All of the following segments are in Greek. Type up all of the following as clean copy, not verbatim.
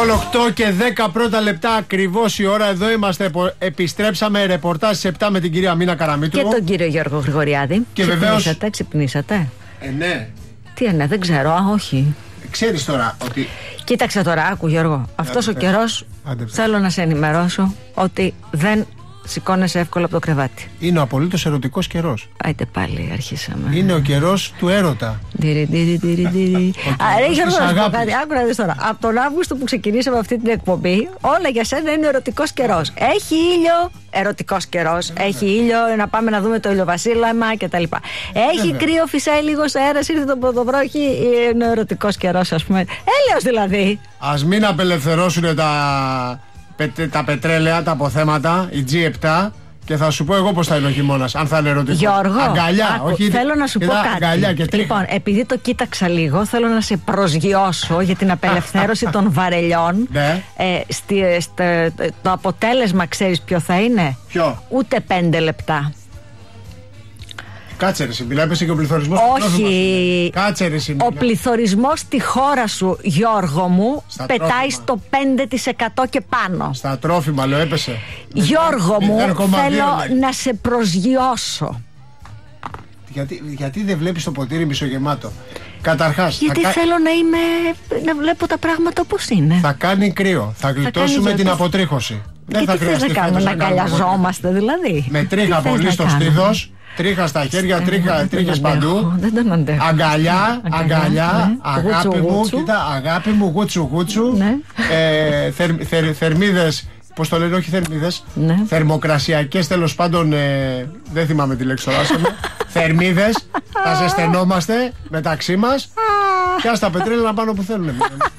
Λοιπόν, 8 και 10 πρώτα λεπτά ακριβώς η ώρα. Εδώ είμαστε. Επιστρέψαμε ρεπορτάζ στις 7 με την κυρία Μίνα Καραμήτρου. Και τον κύριο Γιώργο Γρηγοριάδη. Και βεβαίως. Ξυπνήσατε. Ναι. Τι ναι, δεν ξέρω, όχι. Ξέρεις τώρα ότι. Κοίταξε τώρα, άκου Γιώργο. Αυτός ο καιρός θέλω να σε ενημερώσω ότι δεν σηκώνεσαι εύκολα από το κρεβάτι. Είναι ο απολύτως ερωτικός καιρός. Άιτε πάλι, αρχίσαμε. Είναι ο καιρός του έρωτα. Ρε Γιώργο, να σου πω κάτι. Άκου να δεις τώρα. Από τον Αύγουστο που ξεκινήσαμε αυτή την εκπομπή, όλα για σένα είναι ερωτικός καιρός. Έχει ήλιο, ερωτικός καιρός. Έχει ήλιο, να πάμε να δούμε το ηλιοβασίλεμα κτλ. Έχει κρύο, φυσάει λίγος αέρας, ήρθε το πρωτοβρόχι, είναι ερωτικός καιρός, ας πούμε. Έλεος δηλαδή. Ας μην απελευθερώσουν τα πετρέλαια, τα αποθέματα, η G7, και θα σου πω εγώ πώς θα είναι ο χειμώνας, αν θα είναι ερωτικό. Γιώργο, αγκαλιά, όχι, θέλω να σου πω κάτι. Λοιπόν, επειδή το κοίταξα λίγο, θέλω να σε προσγειώσω για την απελευθέρωση των βαρελιών. Ναι. Το αποτέλεσμα ξέρεις ποιο θα είναι? Ποιο? Ούτε 5 λεπτά. Κάτσε ρε Σιμπίλα, έπεσε και ο πληθωρισμός. Όχι. Κάτσε ρε Σιμπίλα. Ο πληθωρισμός στη χώρα σου, Γιώργο μου, πετάει στο 5% και πάνω. Στα τρόφιμα, λέω, έπεσε. Γιώργο μου, θέλω να σε προσγειώσω. Γιατί δεν βλέπεις το ποτήρι μισογεμάτο? Καταρχάς. Γιατί θέλω να βλέπω τα πράγματα όπως είναι. Θα κάνει κρύο. Θα γλιτώσουμε την αποτρίχωση. Δεν θα χρειαστεί να κάνουμε, να αγκαλιαζόμαστε δηλαδή. Με τρίχα πολύ στο στήθος. Τρίχα στα χέρια, τρίχες παντού. Δεν τον αντέχω. Αγκαλιά, αγάπη μου, κοίτα, αγάπη μου, γούτσου. Θερμίδες, πώς το λένε, όχι θερμίδες, θερμοκρασιακές, τέλος πάντων, δεν θυμάμαι τη λέξη τώρα. Θερμίδες, θα ζεσθενόμαστε μεταξύ μας και ας τα πετρέλαια να πάνε όπου θέλουν.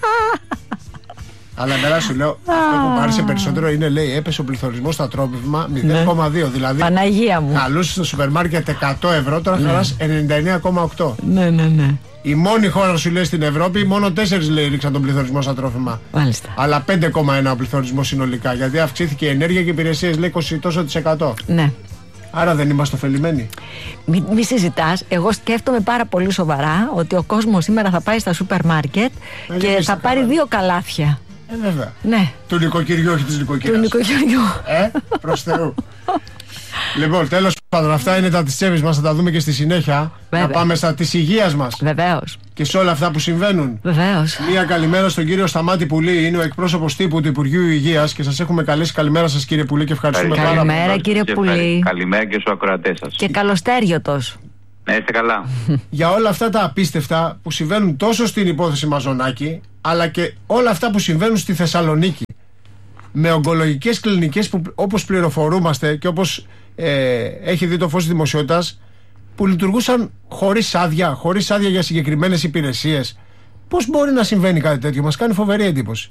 Αλλά εμένα σου λέω, αυτό που μου άρεσε περισσότερο είναι, λέει, έπεσε ο πληθωρισμός στα τρόφιμα 0,2. Δηλαδή, Παναγία μου. καλούσε στο σούπερ μάρκετ 100 ευρώ, τώρα χαράς 99,8. Ναι. Η μόνη χώρα σου λέει στην Ευρώπη, μόνο 4 λέει ρίξαν τον πληθωρισμό στα τρόφιμα. Μάλιστα. Αλλά 5,1 ο πληθωρισμός συνολικά. Γιατί αυξήθηκε η ενέργεια και οι υπηρεσίες, λέει 20%. Ναι. Άρα δεν είμαστε ωφελημένοι. Μη συζητάς. Εγώ σκέφτομαι πάρα πολύ σοβαρά ότι ο κόσμος σήμερα θα πάει στα σούπερ μάρκετ και θα πάρει 2 καλάθια. Βέβαια. Ναι. Του νοικοκυριού, όχι της νοικοκυράς. Του νοικοκυριού. Προς Θεού. Λοιπόν, τέλος πάντων, αυτά είναι τα της τσέβης μας, θα τα δούμε και στη συνέχεια. Βέβαια. Να πάμε στα της υγείας μας. Βεβαίως. Και σε όλα αυτά που συμβαίνουν. Βεβαίως. Μία καλημέρα στον κύριο Σταμάτη Πουλή, είναι ο εκπρόσωπος τύπου του Υπουργείου Υγείας και σας έχουμε καλέσει. Καλημέρα σας κύριε Πουλή και ευχαριστούμε πάρα πολύ. Καλημέρα κύριε Πουλή. Καλημέρα και στους ακροατές σας. Και καλοστέριωτος. Να είστε καλά. Για όλα αυτά τα απίστευτα που συμβαίνουν τόσο στην υπόθεση Μαζονάκη, αλλά και όλα αυτά που συμβαίνουν στη Θεσσαλονίκη, με ογκολογικές κλινικές που, όπως πληροφορούμαστε και όπως έχει δει το φως της δημοσιότητας, που λειτουργούσαν χωρίς άδεια για συγκεκριμένες υπηρεσίες. Πώς μπορεί να συμβαίνει κάτι τέτοιο? Μας κάνει φοβερή εντύπωση.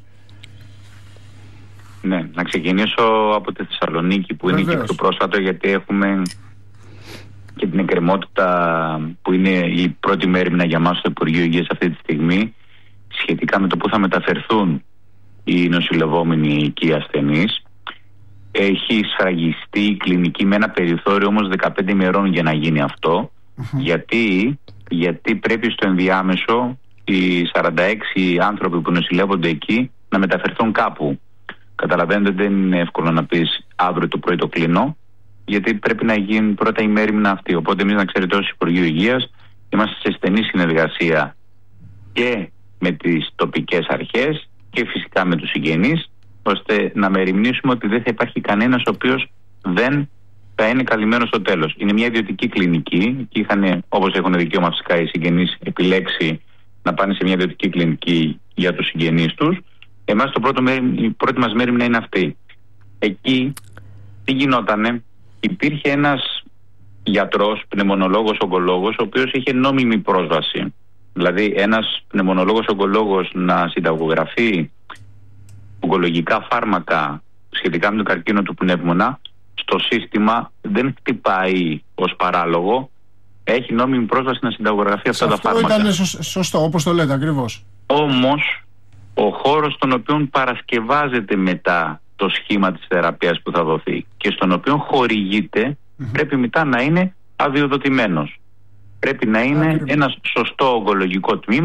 Ναι, να ξεκινήσω από τη Θεσσαλονίκη που είναι και πιο πρόσφατο, γιατί έχουμε και την εκκρεμότητα που είναι η πρώτη μέρημνα για μας στο Υπουργείο Υγείας αυτή τη στιγμή, σχετικά με το που θα μεταφερθούν οι νοσηλευόμενοι εκεί ασθενείς. Έχει σφραγιστεί η κλινική με ένα περιθώριο όμως 15 ημερών για να γίνει αυτό. Γιατί πρέπει στο ενδιάμεσο οι 46 άνθρωποι που νοσηλεύονται εκεί να μεταφερθούν κάπου. Καταλαβαίνετε, δεν είναι εύκολο να πεις αύριο το πρωί το κλείνω, γιατί πρέπει να γίνει πρώτα η μέριμνα αυτή. Οπότε εμείς, να ξέρετε, ως Υπουργείο Υγείας είμαστε σε στενή συνεργασία και με τις τοπικές αρχές και φυσικά με τους συγγενείς, ώστε να μεριμνήσουμε ότι δεν θα υπάρχει κανένας ο οποίος δεν θα είναι καλυμμένος στο τέλος. Είναι μια ιδιωτική κλινική και είχαν, όπως έχουν δικαίωμα φυσικά οι συγγενείς, επιλέξει να πάνε σε μια ιδιωτική κλινική για τους συγγενείς τους. Εμάς η πρώτη μας μέριμνα είναι αυτή. Εκεί τι γινότανε? Υπήρχε ένας γιατρός, πνευμονολόγος, ογκολόγος, ο οποίος είχε νόμιμη πρόσβαση. Δηλαδή ένας πνευμονολόγος, ογκολόγος να συνταγογραφεί ογκολογικά φάρμακα σχετικά με τον καρκίνο του πνεύμονα, στο σύστημα δεν χτυπάει ως παράλογο. Έχει νόμιμη πρόσβαση να συνταγογραφεί αυτά τα φάρμακα. Αυτό ήταν σωστό, όπως το λέτε ακριβώς. Όμως ο χώρος στον οποίο παρασκευάζεται μετά το σχήμα της θεραπείας που θα δοθεί και στον οποίο χορηγείται, πρέπει μετά να είναι αδειοδοτημένος. Πρέπει να είναι ένα σωστό ογκολογικό τμήμα,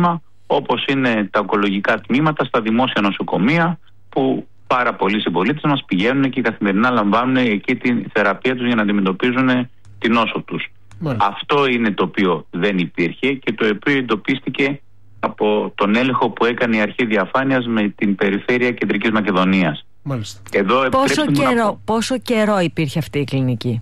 όπως είναι τα ογκολογικά τμήματα στα δημόσια νοσοκομεία, που πάρα πολλοί συμπολίτες μας πηγαίνουν και καθημερινά λαμβάνουν εκεί τη θεραπεία τους για να αντιμετωπίζουν την νόσο τους. Αυτό είναι το οποίο δεν υπήρχε και το οποίο εντοπίστηκε από τον έλεγχο που έκανε η Αρχή Διαφάνειας με την Περιφέρεια Κεντρικής Μακεδονίας. Εδώ πόσο καιρό υπήρχε αυτή η κλινική?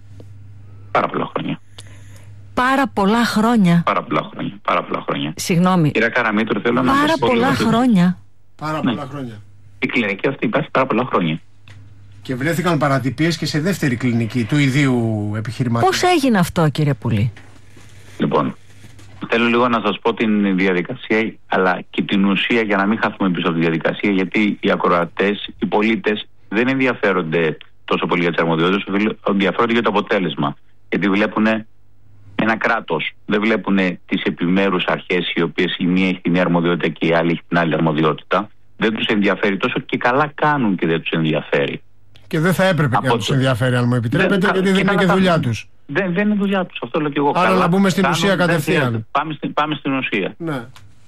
Πάρα πολλά χρόνια. Πάρα πολλά χρόνια. Πάρα πολλά χρόνια. Συγγνώμη. Κύριε Καραμήτρου, θέλω να σας πω. Πολλά χρόνια. Πάρα πολλά χρόνια. Η κλινική αυτή υπάρχει πάρα πολλά χρόνια. Και βρέθηκαν παρατυπίες και σε δεύτερη κλινική του ιδίου επιχειρηματία. Πώς έγινε αυτό, κύριε Πουλή? Λοιπόν, θέλω λίγο να σας πω την διαδικασία, αλλά και την ουσία, για να μην χαθούμε πίσω από τη διαδικασία, γιατί οι ακροατές, οι πολίτες δεν ενδιαφέρονται τόσο πολύ για τις αρμοδιότητες, ενδιαφέρονται για το αποτέλεσμα. Γιατί βλέπουν ένα κράτος, δεν βλέπουν τις επιμέρους αρχές, οι οποίες η μία έχει την αρμοδιότητα και η άλλη έχει την άλλη αρμοδιότητα. Δεν τους ενδιαφέρει τόσο, και καλά κάνουν και δεν τους ενδιαφέρει. Και δεν θα έπρεπε να τους ενδιαφέρει, αν μου επιτρέπετε, γιατί δεν είναι και δουλειά τους. Δεν είναι δουλειά τους, αυτό λέω και εγώ. Άρα να μπούμε στην ουσία κατευθείαν. Πάμε στην ουσία. Ναι.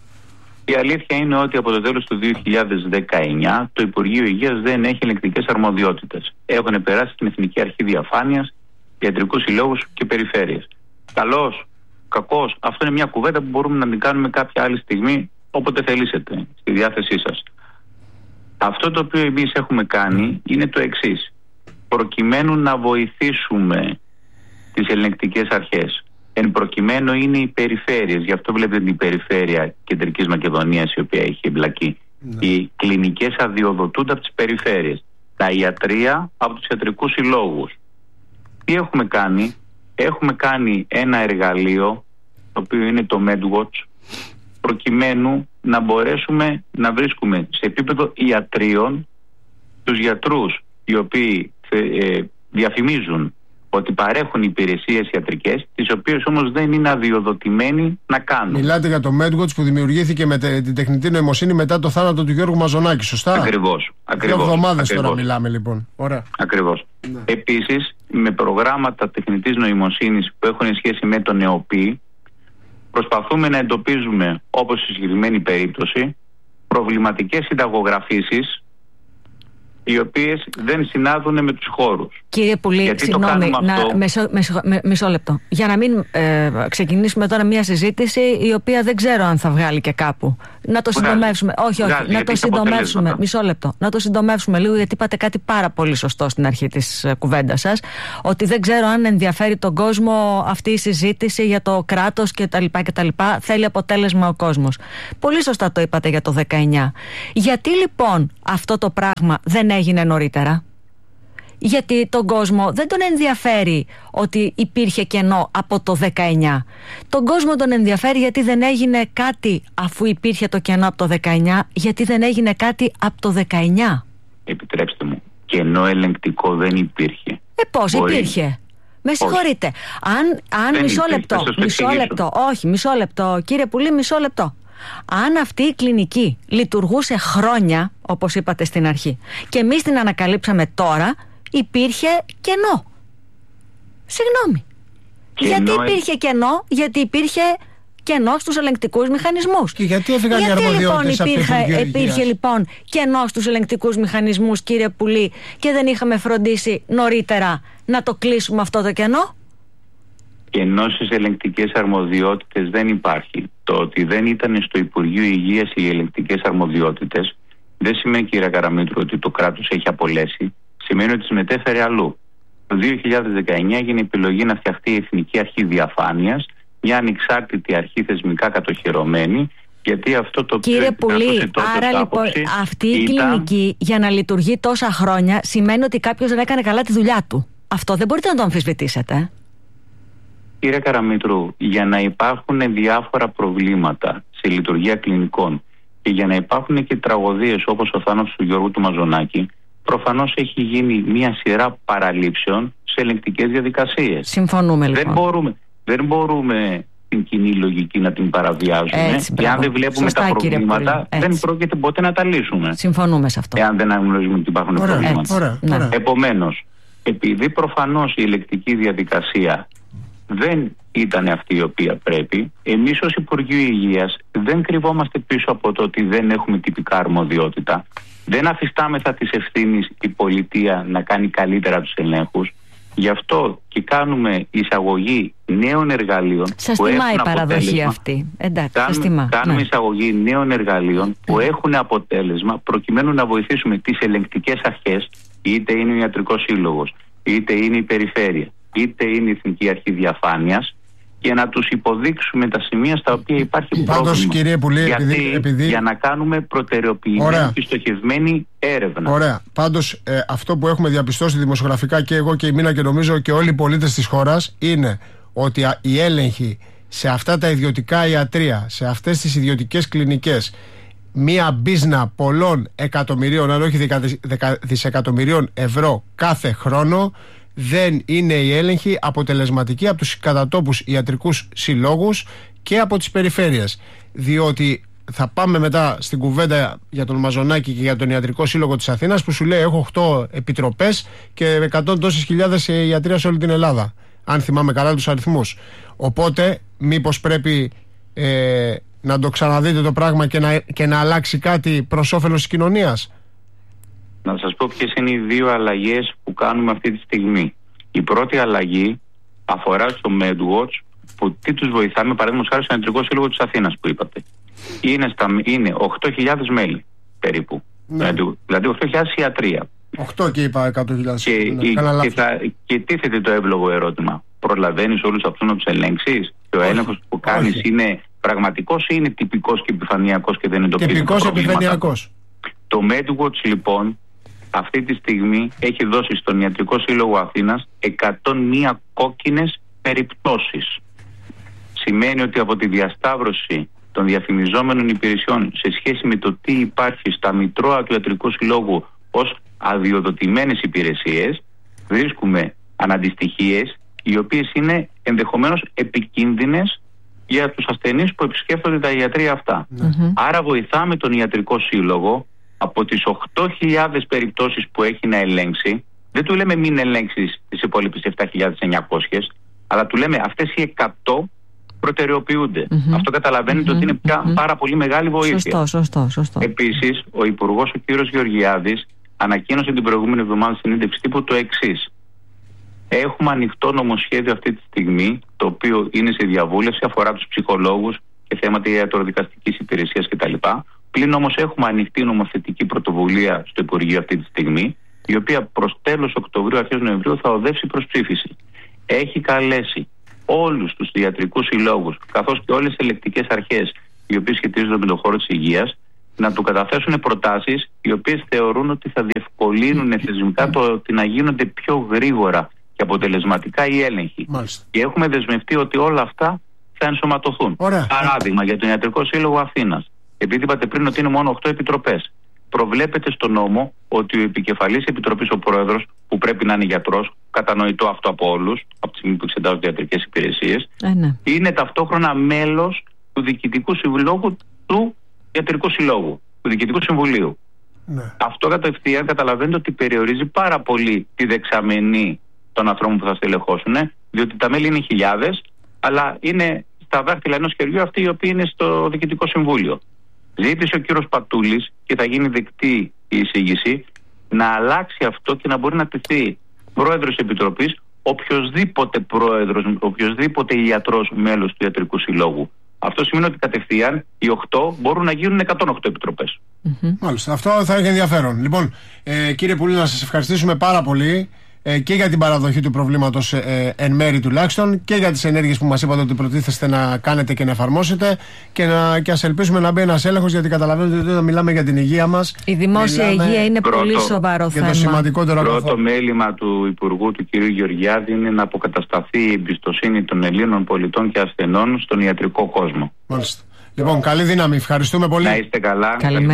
Η αλήθεια είναι ότι από το τέλος του 2019 το Υπουργείο Υγείας δεν έχει ελεγκτικές αρμοδιότητες. Έχουν περάσει στην Εθνική Αρχή Διαφάνειας, ιατρικούς συλλόγους και περιφέρειες. Καλός, κακός, αυτό είναι μια κουβέντα που μπορούμε να την κάνουμε κάποια άλλη στιγμή, όποτε θελήσετε, στη διάθεσή σας. Αυτό το οποίο εμείς έχουμε κάνει είναι το εξής. Προκειμένου να βοηθήσουμε τις ελεγκτικές αρχές, εν προκειμένου είναι οι περιφέρειες, γι' αυτό βλέπετε την Περιφέρεια Κεντρικής Μακεδονίας, η οποία έχει εμπλακεί. Οι κλινικές αδειοδοτούνται από τις περιφέρειες, τα ιατρεία από τους ιατρικούς συλλόγους. Τι έχουμε κάνει? Έχουμε κάνει ένα εργαλείο, το οποίο είναι το MedWatch, προκειμένου να μπορέσουμε να βρίσκουμε σε επίπεδο ιατρίων τους γιατρούς οι οποίοι διαφημίζουν ότι παρέχουν υπηρεσίες ιατρικές, τις οποίες όμως δεν είναι αδειοδοτημένοι να κάνουν. Μιλάτε για το MedWatch που δημιουργήθηκε με την τεχνητή νοημοσύνη μετά το θάνατο του Γιώργου Μαζονάκη, σωστά? Ακριβώς. 2 εβδομάδες τώρα μιλάμε, λοιπόν. Ωραία. Ακριβώς. Ναι. Επίσης, με προγράμματα τεχνητής νοημοσύνης που έχουν σχέση με τον ΕΟΠΗ, προσπαθούμε να εντοπίζουμε, όπως στη συγκεκριμένη περίπτωση, προβληματικές συνταγογραφήσεις οι οποίες δεν συνάδουν με τους χώρους. Κύριε Πουλή, συγγνώμη, μισό λεπτό. Για να μην ξεκινήσουμε τώρα μια συζήτηση η οποία δεν ξέρω αν θα βγάλει και κάπου. Να το συντομεύσουμε. Όχι, να το συντομεύσουμε. Μισό λεπτό. Να το συντομεύσουμε λίγο, γιατί είπατε κάτι πάρα πολύ σωστό στην αρχή της κουβέντας σας. Ότι δεν ξέρω αν ενδιαφέρει τον κόσμο αυτή η συζήτηση για το κράτος κτλ. Θέλει αποτέλεσμα ο κόσμος. Πολύ σωστά το είπατε για το 19. Γιατί λοιπόν αυτό το πράγμα δεν έγινε νωρίτερα? Γιατί τον κόσμο δεν τον ενδιαφέρει ότι υπήρχε κενό από το 19. Τον κόσμο τον ενδιαφέρει γιατί δεν έγινε κάτι αφού υπήρχε το κενό από το 19, γιατί δεν έγινε κάτι από το 19. Επιτρέψτε μου, κενό ελεγκτικό δεν υπήρχε. Πώς υπήρχε? Με συγχωρείτε. Αν μισό λεπτό, κύριε Πουλή, μισό λεπτό. Αν αυτή η κλινική λειτουργούσε χρόνια, όπως είπατε στην αρχή, και εμείς την ανακαλύψαμε τώρα, υπήρχε κενό. Συγγνώμη. Γιατί υπήρχε κενό? Γιατί υπήρχε κενό στους ελεγκτικούς μηχανισμούς. Και γιατί έφυγαν οι αρμοδιότητες από το Υπουργείο Υγείας? Υπήρχε λοιπόν κενό στους ελεγκτικούς μηχανισμούς, κύριε Πουλή, και δεν είχαμε φροντίσει νωρίτερα να το κλείσουμε αυτό το κενό? Κενό στις ελεγκτικές αρμοδιότητες δεν υπάρχει. Το ότι δεν ήταν στο Υπουργείο Υγείας οι ελεγκτικές αρμοδιότητες δεν σημαίνει, κύριε Καραμήτρου, ότι το κράτος έχει απολέσει. Σημαίνει ότι τις μετέφερε αλλού. Το 2019 έγινε η επιλογή να φτιαχτεί η Εθνική Αρχή Διαφάνειας, μια ανεξάρτητη αρχή θεσμικά κατοχυρωμένη, γιατί αυτό το οποίο... Κύριε Πουλή, άρα λοιπόν αυτή η κλινική για να λειτουργεί τόσα χρόνια σημαίνει ότι κάποιος δεν έκανε καλά τη δουλειά του. Αυτό δεν μπορείτε να το αμφισβητήσετε. Κύριε Καραμήτρου, για να υπάρχουν διάφορα προβλήματα σε λειτουργία κλινικών και για να υπάρχουν και τραγωδίες όπως ο θάνατος του Γιώργου του Μαζονάκη, προφανώς έχει γίνει μια σειρά παραλήψεων σε ελεγκτικές διαδικασίες. Συμφωνούμε λοιπόν. Δεν μπορούμε την κοινή λογική να την παραβιάζουμε. Και αν δεν βλέπουμε τα προβλήματα, δεν πρόκειται ποτέ να τα λύσουμε. Συμφωνούμε σε αυτό. Εάν δεν αναγνωρίζουμε ότι υπάρχουν προβλήματα. Επομένως, επειδή προφανώς η ελεγκτική διαδικασία δεν ήταν αυτή η οποία πρέπει. Εμείς ως Υπουργείο Υγείας δεν κρυβόμαστε πίσω από το ότι δεν έχουμε τυπικά αρμοδιότητα. Δεν αφιστάμεθα της ευθύνης η πολιτεία να κάνει καλύτερα τους ελέγχους. Γι' αυτό και κάνουμε εισαγωγή νέων εργαλείων. Σας τιμά η παραδοχή αυτή. Εντάξει, κάνουμε εισαγωγή νέων εργαλείων που έχουν αποτέλεσμα προκειμένου να βοηθήσουμε τις ελεγκτικές αρχές, είτε είναι ο Ιατρικός Σύλλογος, είτε είναι η Περιφέρεια, είτε είναι η Εθνική Αρχή Διαφάνειας, και να τους υποδείξουμε τα σημεία στα οποία υπάρχει πρόβλημα. Κύριε Πουλή, για να κάνουμε προτεραιοποιημένη και στοχευμένη έρευνα. Ωραία. Πάντως αυτό που έχουμε διαπιστώσει δημοσιογραφικά και εγώ και η Μίνα και νομίζω και όλοι οι πολίτες της χώρας είναι ότι οι έλεγχοι σε αυτά τα ιδιωτικά ιατρεία, σε αυτές τις ιδιωτικές κλινικές, μία μπίζνα πολλών εκατομμυρίων, αν όχι δισεκατομμυρίων ευρώ κάθε χρόνο, δεν είναι η έλεγχη αποτελεσματική από τους κατατόπους ιατρικούς συλλόγους και από τις περιφέρειες. Διότι θα πάμε μετά στην κουβέντα για τον Μαζονάκη και για τον Ιατρικό Σύλλογο της Αθήνας, που σου λέει έχω 8 επιτροπές και 100 τόσες χιλιάδες ιατρία σε όλη την Ελλάδα, αν θυμάμαι καλά τους αριθμούς. Οπότε μήπως πρέπει να το ξαναδείτε το πράγμα και να αλλάξει κάτι προς όφελος της κοινωνίας? Να σας πω ποιες είναι οι δύο αλλαγές που κάνουμε αυτή τη στιγμή. Η πρώτη αλλαγή αφορά στο MedWatch, που τι τους βοηθάμε, παραδείγματος χάρη στον Ιατρικό Σύλλογο της Αθήνας που είπατε. Είναι 8.000 μέλη περίπου. Ναι. Δηλαδή 8.000 ιατρία. 8 και είπα 100.000. Και τίθεται το εύλογο ερώτημα. Προλαβαίνεις όλους αυτούς να τους ελέγξεις? Και ο έλεγχος που κάνεις είναι πραγματικός ή είναι τυπικός και επιφανειακός και δεν εντοπίζει? Τυπικός επιφανειακός. Το MedWatch λοιπόν αυτή τη στιγμή έχει δώσει στον Ιατρικό Σύλλογο Αθήνας 101 κόκκινες περιπτώσεις. Σημαίνει ότι από τη διασταύρωση των διαφημιζόμενων υπηρεσιών σε σχέση με το τι υπάρχει στα μητρώα του Ιατρικού Συλλόγου ως αδειοδοτημένες υπηρεσίες, βρίσκουμε αναντιστοιχίες οι οποίες είναι ενδεχομένως επικίνδυνες για τους ασθενείς που επισκέφτονται τα ιατρεία αυτά. Άρα βοηθάμε τον Ιατρικό Σύλλογο από τις 8.000 περιπτώσεις που έχει να ελέγξει. Δεν του λέμε μην ελέγξεις τις υπόλοιπες 7.900, αλλά του λέμε αυτές οι 100 προτεραιοποιούνται. Αυτό καταλαβαίνετε ότι είναι πια πάρα πολύ μεγάλη βοήθεια. Σωστό. Επίσης, ο Υπουργός, ο κύριος Γεωργιάδης, ανακοίνωσε την προηγούμενη εβδομάδα στην συνέντευξη τύπου το εξής. Έχουμε ανοιχτό νομοσχέδιο αυτή τη στιγμή, το οποίο είναι σε διαβούλευση, αφορά τους ψυχολόγους και θέματα ιατροδικαστικής υπηρεσίας κτλ. Πλην όμως έχουμε ανοιχτή νομοθετική πρωτοβουλία στο Υπουργείο αυτή τη στιγμή, η οποία προς τέλος Οκτωβρίου, αρχές Νοεμβρίου θα οδεύσει προς ψήφιση. Έχει καλέσει όλους τους ιατρικούς συλλόγους, καθώς και όλες τις ελεκτικές αρχές, οι οποίες σχετίζονται με τον χώρο της υγείας, να του καταθέσουν προτάσεις οι οποίες θεωρούν ότι θα διευκολύνουν θεσμικά το ότι να γίνονται πιο γρήγορα και αποτελεσματικά οι έλεγχοι. Μάλιστα. Και έχουμε δεσμευτεί ότι όλα αυτά θα ενσωματωθούν. Παράδειγμα, για τον Ιατρικό Σύλλογο Αθήνας, επειδή είπατε πριν ότι είναι μόνο 8 επιτροπές, προβλέπεται στο νόμο ότι ο επικεφαλής επιτροπής, ο πρόεδρος, που πρέπει να είναι γιατρός, κατανοητό αυτό από όλους, από τη στιγμή που εξετάζονται ιατρικές υπηρεσίες, είναι ταυτόχρονα μέλος του Διοικητικού Συμβουλίου του Ιατρικού Συλλόγου, του Διοικητικού Συμβουλίου. Ναι. Αυτό κατευθείαν καταλαβαίνετε ότι περιορίζει πάρα πολύ τη δεξαμενή των ανθρώπων που θα στελεχώσουν, διότι τα μέλη είναι χιλιάδες, αλλά είναι στα δάχτυλα ενός χεριού αυτοί οι οποίοι είναι στο Διοικητικό Συμβούλιο. Ζήτησε ο κύριος Πατούλης, και θα γίνει δεκτή η εισήγηση, να αλλάξει αυτό και να μπορεί να τεθεί πρόεδρος Επιτροπής οποιοσδήποτε πρόεδρος, οποιοσδήποτε ιατρός μέλος του Ιατρικού Συλλόγου. Αυτό σημαίνει ότι κατευθείαν οι 8 μπορούν να γίνουν 108 επιτροπές. Μάλιστα, αυτό θα έχει ενδιαφέρον. Λοιπόν, κύριε Πουλή, να σας ευχαριστήσουμε πάρα πολύ και για την παραδοχή του προβλήματος εν μέρη τουλάχιστον, και για τις ενέργειες που μας είπατε ότι προτίθεστε να κάνετε και να εφαρμόσετε, και ας ελπίσουμε να μπει ένας έλεγχος, γιατί καταλαβαίνετε ότι όταν μιλάμε για την υγεία μας, η δημόσια υγεία είναι πολύ σοβαρό θέμα. Το σημαντικότερο πρώτο μέλημα του Υπουργού, του κ. Γεωργιάδη, είναι να αποκατασταθεί η εμπιστοσύνη των Ελλήνων πολιτών και ασθενών στον ιατρικό κόσμο. Μάλιστα. Λοιπόν, καλή δύναμη, ευχαριστούμε πολύ. Να είστε καλά.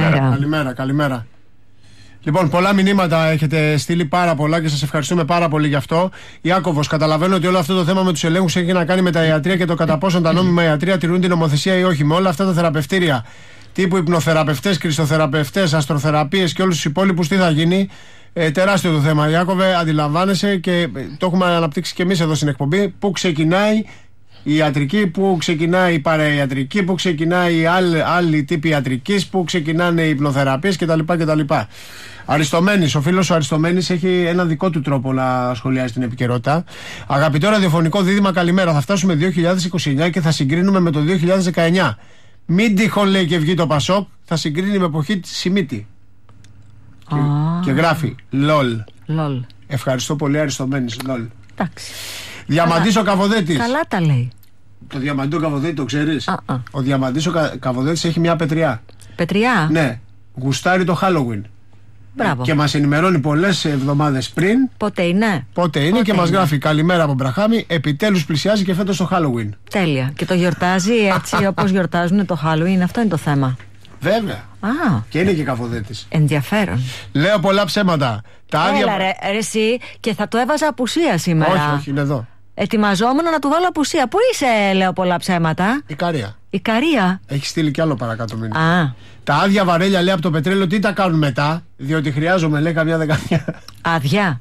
Καλημέρα. Λοιπόν, πολλά μηνύματα έχετε στείλει, πάρα πολλά, και σας ευχαριστούμε πάρα πολύ γι' αυτό. Ιάκωβος, καταλαβαίνω ότι όλο αυτό το θέμα με τους ελέγχους έχει να κάνει με τα ιατρεία και το κατά πόσον τα νόμιμα ιατρεία τηρούν την νομοθεσία ή όχι. Με όλα αυτά τα θεραπευτήρια τύπου υπνοθεραπευτές, κρυστοθεραπευτές, αστροθεραπείες και όλους τους υπόλοιπους, τι θα γίνει? Τεράστιο το θέμα, Ιάκωβε, αντιλαμβάνεσαι, και το έχουμε αναπτύξει και εμείς εδώ στην εκπομπή. Πού ξεκινάει η ιατρική, πού ξεκινάει η παραϊατρική, πού ξεκινάει οι άλλοι τύποι ιατρικής, πού ξεκινάνε οι υπνοθεραπείες κτλ. Αριστομένης, ο φίλος ο Αριστομένης έχει ένα δικό του τρόπο να σχολιάζει την επικαιρότητα. Αγαπητό ραδιοφωνικό δίδυμα, καλημέρα. Θα φτάσουμε 2029 και θα συγκρίνουμε με το 2019. Μην τυχόν, λέει, και βγει το Πασόκ, θα συγκρίνει με εποχή τη Σιμίτη. Και γράφει LOL. Ευχαριστώ πολύ, Αριστομένης. LOL. Εντάξει. Διαμαντής ο Καβοδέτης. Καλά τα λέει. Το Διαμαντή ο Καβοδέτη το ξέρεις? Ο Διαμαντής ο Καβοδέτης έχει μια πετριά. Πετριά? Ναι. Γουστάρει το Halloween. Μπράβο. Και μας ενημερώνει πολλές εβδομάδες πριν πότε είναι και μας γράφει καλημέρα από Μπραχάμι. Επιτέλους πλησιάζει και φέτος το Halloween. Τέλεια. Και το γιορτάζει έτσι όπως γιορτάζουν το Halloween. Αυτό είναι το θέμα. Βέβαια. Και είναι και Καβοδέτης. Ενδιαφέρον. Λέω πολλά ψέματα. Έλα ρε εσύ, και θα το έβαζα απουσία σήμερα. Όχι, είναι εδώ. Ετοιμαζόμουν να του βάλω απουσία. Πού είσαι, λέω πολλά ψέματα? Η Καρία. Έχει στείλει κι άλλο παρακάτω μήνυμα. Τα άδεια βαρέλια, λέει, από το πετρέλαιο τι τα κάνουν μετά? Διότι χρειάζομαι, λέει, καμιά δεκαετία. Άδεια.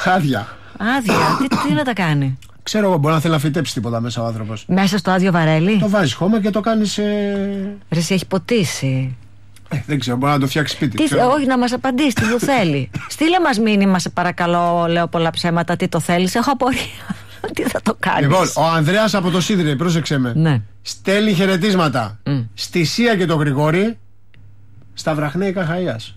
Τι να τα κάνει? Ξέρω εγώ, μπορεί να θέλει να φυτέψει τίποτα μέσα ο άνθρωπος. Μέσα στο άδειο βαρέλι. Το βάζεις χώμα και το κάνεις. Ρε, εσύ έχει ποτίσει. Δεν ξέρω, μπορεί να το φτιάξει σπίτι. Όχι, να μας απαντήσει τι το θέλει. Στείλε μας μήνυμα, σε παρακαλώ, λέω πολλά ψέματα, τι το θέλεις. Έχω απορία. Τι θα το κάνεις? Λοιπόν, ο Ανδρέας από το Σίδρι, πρόσεξε με. Ναι. Στέλνει χαιρετίσματα στη Σία και τον Γρηγόρη στα Βραχνέικα Χαΐας.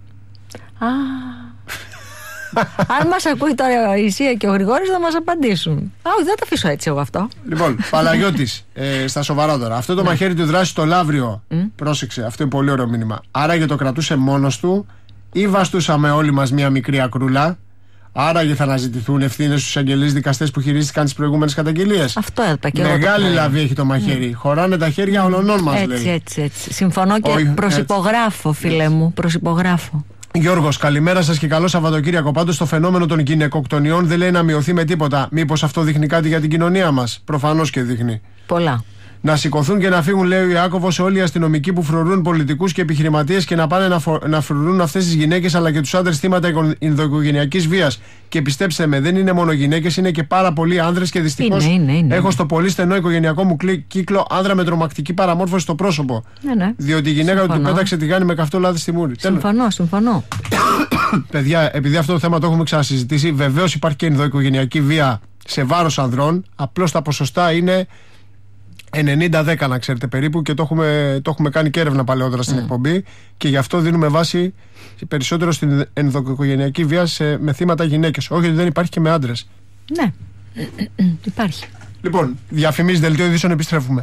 Αν μας ακούει τώρα η Σία και ο Γρηγόρης θα μας απαντήσουν. Όχι, δεν το αφήσω έτσι εγώ αυτό. Λοιπόν, Παναγιώτης, στα σοβαρά τώρα. Αυτό το μαχαίρι του δράσει στο Λαύριο. Πρόσεξε, αυτό είναι πολύ ωραίο μήνυμα. Άραγε το κρατούσε μόνος του ή βαστούσαμε όλοι μας μια μικρή ακρούλα? Άραγε θα αναζητηθούν ευθύνες στους αγγελείς δικαστές που χειρίστηκαν τις προηγούμενες καταγγελίες? Αυτό έπα και εγώ. Μεγάλη λαβή έχει το μαχαίρι. Χωράνε τα χέρια όλων μας, λέει. Έτσι. Συμφωνώ και προσυπογράφω, φίλε μου. Προσυπογράφω. Γιώργος, καλημέρα σας και καλό Σαββατοκύριακο. Πάντως το φαινόμενο των γυναικοκτονιών δεν λέει να μειωθεί με τίποτα. Μήπως αυτό δείχνει κάτι για την κοινωνία μας? Προφανώς και δείχνει. Πολλά. Να σηκωθούν και να φύγουν, λέει ο Ιάκωβος, όλοι οι αστυνομικοί που φρουρούν πολιτικούς και επιχειρηματίες και να πάνε να φρουρούν αυτές τις γυναίκες αλλά και τους άντρες θύματα ενδοοικογενειακής βίας. Και πιστέψτε με, δεν είναι μόνο γυναίκες, είναι και πάρα πολλοί άνδρες και δυστυχώς έχω στο πολύ στενό οικογενειακό μου κύκλο άνδρα με τρομακτική παραμόρφωση στο πρόσωπο. Ναι. Διότι η γυναίκα του πέταξε τη γάνη με καυτό λάδι στη μούρη. Συμφωνώ. Παιδιά, επειδή αυτό το θέμα το έχουμε ξανασυζητήσει, βεβαίως υπάρχει και ενδοοικογενειακή βία σε βάρος ανδρών. Απλώς τα ποσοστά είναι 90-10, να ξέρετε, περίπου, και το έχουμε κάνει και έρευνα παλαιότερα στην εκπομπή, και γι' αυτό δίνουμε βάση περισσότερο στην ενδοοικογενειακή βία με θύματα γυναίκες. Όχι ότι δεν υπάρχει και με άντρες. Ναι, υπάρχει. Λοιπόν, διαφημίσεις, δελτίο ειδήσεων, επιστρέφουμε.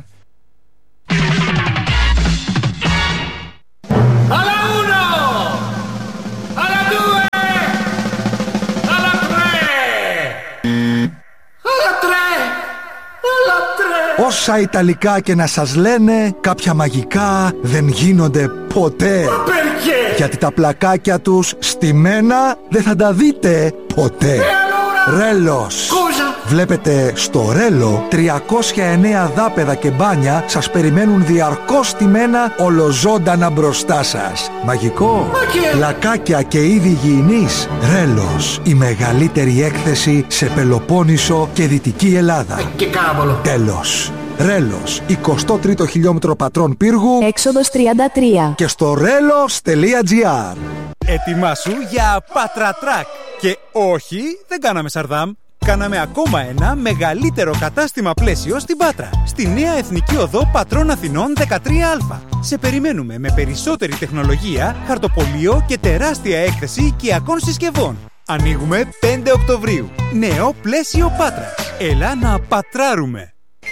Όσα Ιταλικά και να σας λένε, κάποια μαγικά δεν γίνονται ποτέ. Γιατί τα πλακάκια τους στημένα δεν θα τα δείτε ποτέ. Ρέλος. Βλέπετε, στο Ρέλο 309 δάπεδα και μπάνια σας περιμένουν διαρκώς στημένα ολοζώντανα μπροστά σας. Μαγικό. Πλακάκια και είδη υγιεινής. Ρέλος. Η μεγαλύτερη έκθεση σε Πελοπόννησο και Δυτική Ελλάδα. Τέλος. Ρέλος, 23ο χιλιόμετρο Πατρών Πύργου, έξοδος 33, και στο relos.gr. Ετοιμάσου για Πατρατράκ. Και όχι, δεν κάναμε Σαρδάμ. Κάναμε ακόμα ένα μεγαλύτερο κατάστημα πλαίσιο στην Πάτρα, στη νέα Εθνική Οδό Πατρών Αθηνών 13α. Σε περιμένουμε με περισσότερη τεχνολογία, χαρτοπολείο και τεράστια έκθεση οικιακών συσκευών. Ανοίγουμε 5 Οκτωβρίου. Νέο πλαίσιο Πάτρας. Έλα να πατράρουμε.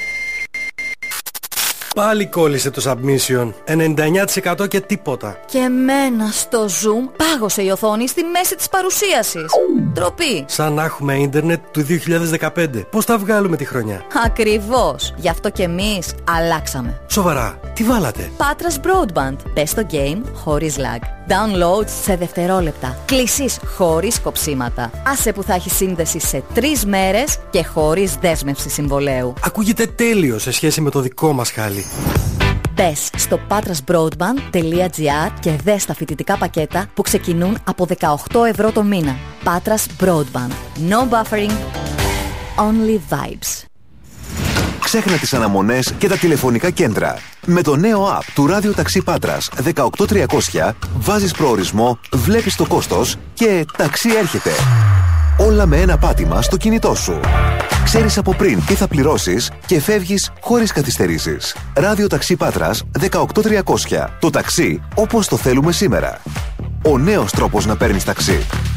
Πάλι κόλλησε το submission. 99% και τίποτα. Και εμένα στο Zoom πάγωσε η οθόνη στη μέση της παρουσίασης. Ντροπή. Σαν να έχουμε ίντερνετ του 2015. Πώς θα βγάλουμε τη χρονιά? Ακριβώς. Γι' αυτό και εμείς αλλάξαμε. Σοβαρά, τι βάλατε? Patras Broadband. Μπες στο game χωρίς lag. Download σε δευτερόλεπτα. Κλήσεις χωρίς κοψίματα. Άσε που θα έχει σύνδεση σε 3 μέρες και χωρίς δέσμευση συμβολέου. Ακούγεται τέλειο σε σχέση με το δικό μας χάλι. Μπες στο patrasbroadband.gr και δες τα φοιτητικά πακέτα που ξεκινούν από 18 ευρώ το μήνα. Patras Broadband. No buffering, only vibes. Ξέχνα τις αναμονές και τα τηλεφωνικά κέντρα. Με το νέο app του ράδιοταξί Πάτρας 18300 βάζεις προορισμό, βλέπεις το κόστος και ταξί έρχεται. Όλα με ένα πάτημα στο κινητό σου. Ξέρεις από πριν τι θα πληρώσεις και φεύγεις χωρίς καθυστερήσεις. Ράδιοταξί Πάτρας 18300. Το ταξί όπως το θέλουμε σήμερα. Ο νέος τρόπος να παίρνεις ταξί.